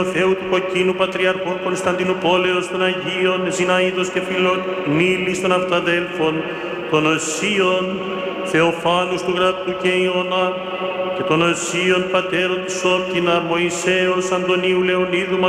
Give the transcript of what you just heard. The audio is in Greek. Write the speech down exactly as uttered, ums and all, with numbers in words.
Θεού του Κοκκίνου Πατριαρχών Κωνσταντινουπόλεως των Αγίων Ζηναΐδος και Φιλονίλης των Αυταδέλφων, των Οσίων Θεοφάνους του Γραπτού και Ιωαννά και των Οσίων Πατέρων της Όπκινα, Μωυσέως, Αντωνίου, Λεωνίδου,